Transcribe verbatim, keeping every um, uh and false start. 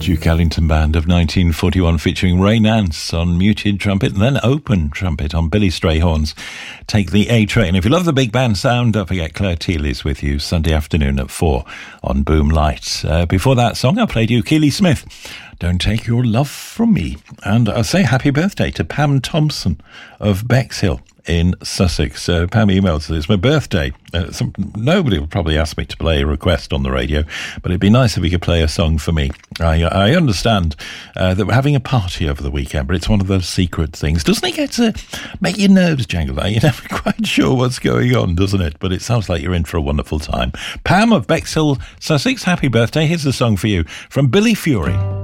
Duke Ellington Band of nineteen forty-one featuring Ray Nance on muted trumpet and then open trumpet on Billy Strayhorn's Take the A Train. If you love the big band sound, don't forget Claire Teely's with you Sunday afternoon at four on Boom Light. Uh, before that song, I played you Keely Smith, Don't Take Your Love From Me. And I'll say happy birthday to Pam Thompson of Bexhill in Sussex. Uh, Pam emailed, it's my birthday. Uh, some, nobody will probably ask me to play a request on the radio, but it'd be nice if you could play a song for me. I, I understand uh, that we're having a party over the weekend, but it's one of those secret things. Doesn't it get to make your nerves jangle? You're never quite sure what's going on, doesn't it? But it sounds like you're in for a wonderful time. Pam of Bexhill, Sussex, happy birthday. Here's a song for you from Billy Fury.